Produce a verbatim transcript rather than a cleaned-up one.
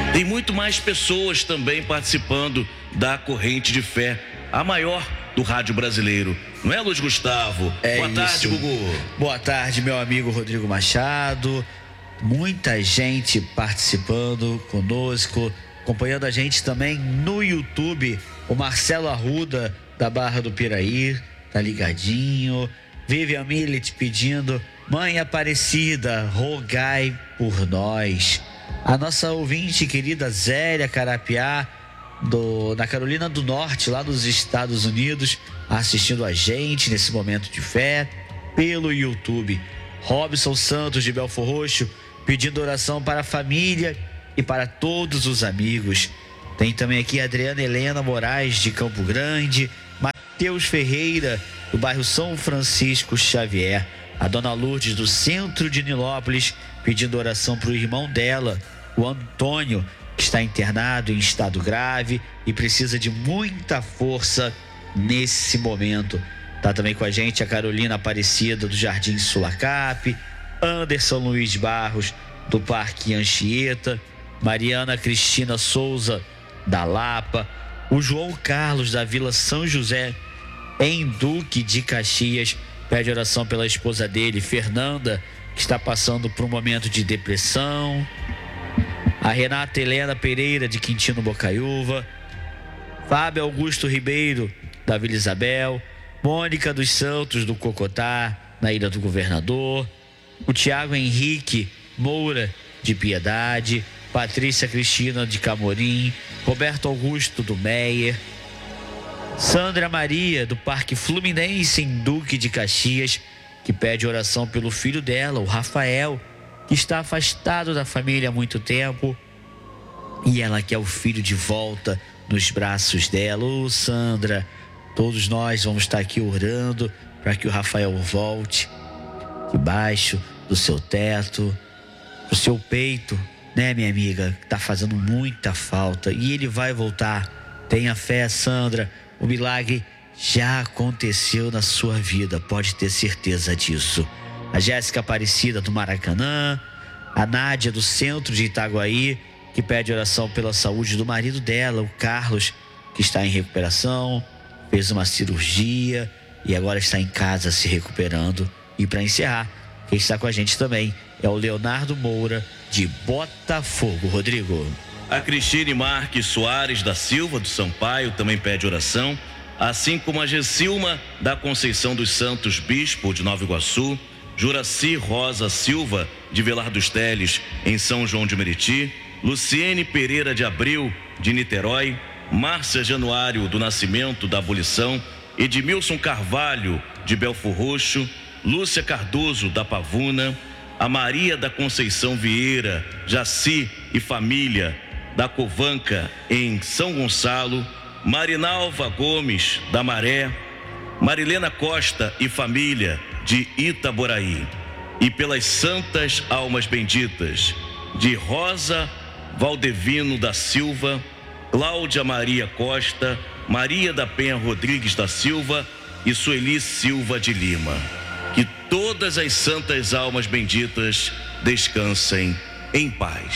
Tem muito mais pessoas também participando da corrente de fé, a maior do rádio brasileiro. Não é, Luiz Gustavo? É Boa tarde, isso. Gugu. Boa tarde, meu amigo Rodrigo Machado. Muita gente participando conosco, acompanhando a gente também no YouTube. O Marcelo Arruda, da Barra do Piraí, tá ligadinho. Vivian Millet pedindo: Mãe Aparecida, rogai por nós. A nossa ouvinte querida Zélia Carapiá, do, na Carolina do Norte, lá dos Estados Unidos, assistindo a gente nesse momento de fé pelo YouTube. Robson Santos, de Belfor Roxo, pedindo oração para a família e para todos os amigos. Tem também aqui a Adriana Helena Moraes, de Campo Grande, Matheus Ferreira, do bairro São Francisco Xavier, a Dona Lourdes, do centro de Nilópolis, pedindo oração para o irmão dela, o Antônio, que está internado em estado grave e precisa de muita força nesse momento. Tá também com a gente a Carolina Aparecida, do Jardim Sulacap, Anderson Luiz Barros, do Parque Anchieta, Mariana Cristina Souza, da Lapa, o João Carlos, da Vila São José, em Duque de Caxias, pede oração pela esposa dele, Fernanda, que está passando por um momento de depressão. A Renata Helena Pereira, de Quintino Bocaiúva, Fábio Augusto Ribeiro, da Vila Isabel, Mônica dos Santos, do Cocotá, na Ilha do Governador, o Tiago Henrique Moura, de Piedade, Patrícia Cristina, de Camorim, Roberto Augusto, do Meier, Sandra Maria, do Parque Fluminense, em Duque de Caxias, que pede oração pelo filho dela, o Rafael, que está afastado da família há muito tempo, e ela quer o filho de volta nos braços dela. Ô, Sandra, todos nós vamos estar aqui orando para que o Rafael volte debaixo do seu teto, do seu peito, né, minha amiga? Tá fazendo muita falta e ele vai voltar. Tenha fé, Sandra, o milagre já aconteceu na sua vida, pode ter certeza disso. A Jéssica Aparecida, do Maracanã, a Nádia, do centro de Itaguaí, que pede oração pela saúde do marido dela, o Carlos, que está em recuperação, fez uma cirurgia e agora está em casa se recuperando. E para encerrar, quem está com a gente também é o Leonardo Moura, de Botafogo. Rodrigo. A Cristine Marques Soares da Silva, do Sampaio, também pede oração, assim como a Gessilma da Conceição dos Santos Bispo, de Nova Iguaçu, Juraci Rosa Silva, de Velar dos Teles, em São João de Meriti, Luciene Pereira de Abreu, de Niterói, Márcia Januário, do Nascimento da Abolição, Edmilson Carvalho, de Belfor Roxo, Lúcia Cardoso, da Pavuna, a Maria da Conceição Vieira, Jaci e família, da Covanca, em São Gonçalo, Marinalva Gomes, da Maré, Marilena Costa e família, de Itaboraí, e pelas santas almas benditas, de Rosa Valdevino da Silva, Cláudia Maria Costa, Maria da Penha Rodrigues da Silva e Sueli Silva de Lima. Que todas as santas almas benditas descansem em paz.